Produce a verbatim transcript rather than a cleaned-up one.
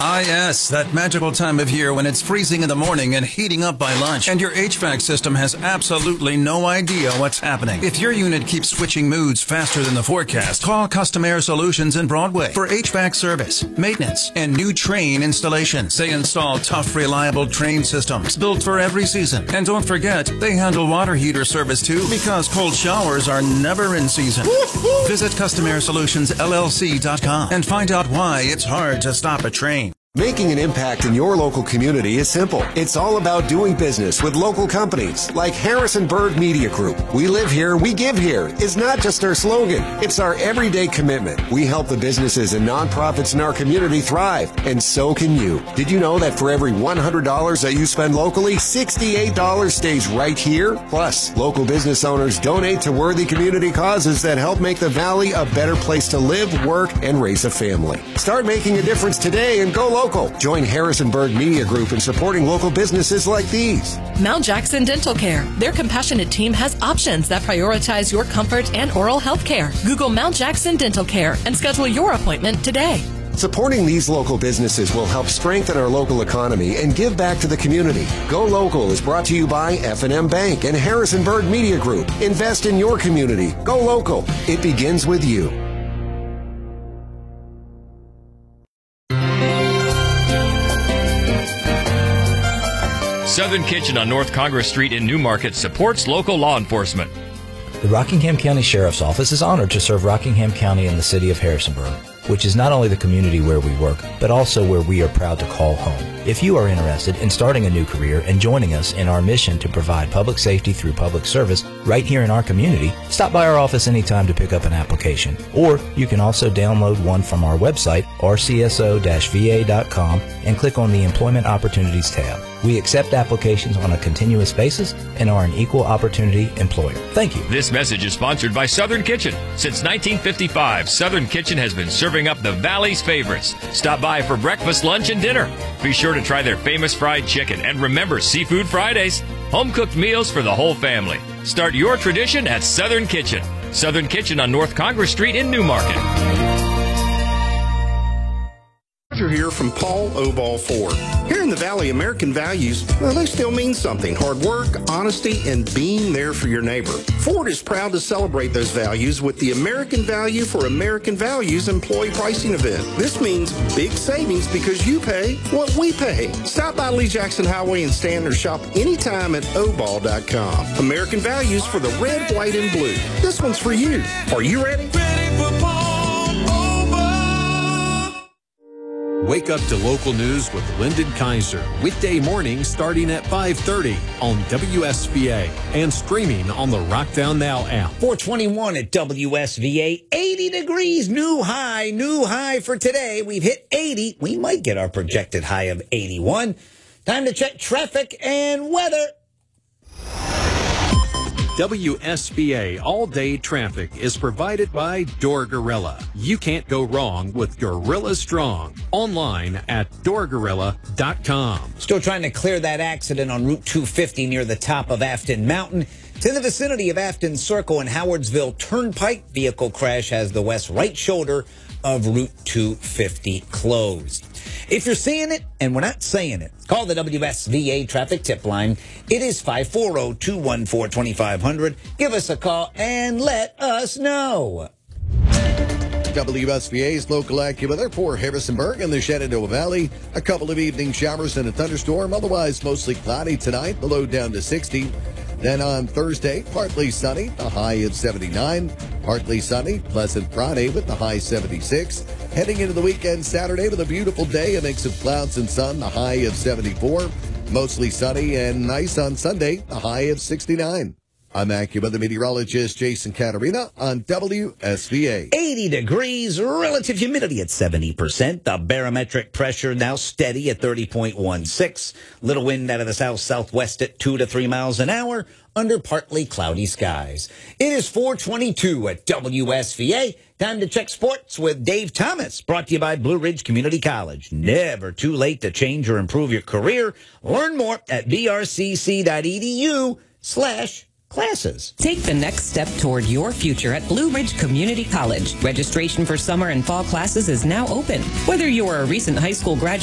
Ah, yes, that magical time of year when it's freezing in the morning and heating up by lunch, and your H V A C system has absolutely no idea what's happening. If your unit keeps switching moods faster than the forecast, call Custom Air Solutions in Broadway for H V A C service, maintenance, and new train installations. They install tough, reliable train systems built for every season. And don't forget, they handle water heater service too, because cold showers are never in season. Visit Custom Air Solutions L L C dot com and find out why it's hard to stop a train. Making an impact in your local community is simple. It's all about doing business with local companies like Harrisonburg Media Group. We live here, we give here is not just our slogan. It's our everyday commitment. We help the businesses and nonprofits in our community thrive, and so can you. Did you know that for every one hundred dollars that you spend locally, sixty-eight dollars stays right here? Plus, local business owners donate to worthy community causes that help make the Valley a better place to live, work, and raise a family. Start making a difference today and go local. Join Harrisonburg Media Group in supporting local businesses like these. Mount Jackson Dental Care. Their compassionate team has options that prioritize your comfort and oral health care. Google Mount Jackson Dental Care and schedule your appointment today. Supporting these local businesses will help strengthen our local economy and give back to the community. Go Local is brought to you by F and M Bank and Harrisonburg Media Group. Invest in your community. Go Local. It begins with you. Southern Kitchen on North Congress Street in Newmarket supports local law enforcement. The Rockingham County Sheriff's Office is honored to serve Rockingham County and the city of Harrisonburg, which is not only the community where we work, but also where we are proud to call home. If you are interested in starting a new career and joining us in our mission to provide public safety through public service right here in our community, stop by our office anytime to pick up an application. Or you can also download one from our website, r c s o dash v a dot com, and click on the Employment Opportunities tab. We accept applications on a continuous basis and are an equal opportunity employer. Thank you. This message is sponsored by Southern Kitchen. Since nineteen fifty-five, Southern Kitchen has been serving up the Valley's favorites. Stop by for breakfast, lunch, and dinner. Be sure to try their famous fried chicken, and remember Seafood Fridays. Home-cooked meals for the whole family. Start your tradition at Southern Kitchen. Southern Kitchen on North Congress Street in Newmarket. You're here from Paul Obal Ford. Here in the Valley, American values, well, they still mean something. Hard work, honesty, and being there for your neighbor. Ford is proud to celebrate those values with the American Value for American Values employee pricing event. This means big savings because you pay what we pay. Stop by Lee Jackson Highway and stand or shop anytime at obal dot com. American Values for the red, white, and blue. This one's for you. Are you ready? Ready for Paul. Wake up to local news with Lyndon Kaiser. Weekday mornings starting at five thirty on W S V A and streaming on the Rockdown Now app. four twenty-one at W S V A. eighty degrees, new high, new high for today. We've hit eighty. We might get our projected high of eighty-one. Time to check traffic and weather. W S V A all-day traffic is provided by Door Gorilla. You can't go wrong with Gorilla Strong. Online at door gorilla dot com. Still trying to clear that accident on Route two fifty near the top of Afton Mountain. It's in the vicinity of Afton Circle and Howardsville Turnpike. Vehicle crash has the west right shoulder of Route two fifty closed. If you're seeing it and we're not saying it, call the W S V A traffic tip line. It is five four zero, two one four, two five zero zero. Give us a call and let us know. W S V A's local AccuWeather for Harrisonburg and the Shenandoah Valley. A couple of evening showers and a thunderstorm. Otherwise, mostly cloudy tonight. The low down to sixty. Then on Thursday, partly sunny, the high of seventy-nine. Partly sunny, pleasant Friday with the high seventy-six. Heading into the weekend Saturday with a beautiful day, a mix of clouds and sun, the high of seventy-four. Mostly sunny and nice on Sunday, the high of sixty-nine. I'm AccuWeather meteorologist Jason Caterina on W S V A. eighty degrees, relative humidity at seventy percent. The barometric pressure now steady at thirty point one six. Little wind out of the south-southwest at two to three miles an hour under partly cloudy skies. It is four twenty-two at W S V A. Time to check sports with Dave Thomas, brought to you by Blue Ridge Community College. Never too late to change or improve your career. Learn more at b r c c dot e d u slash classes. Take the next step toward your future at Blue Ridge Community College. Registration for summer and fall classes is now open. Whether you are a recent high school graduate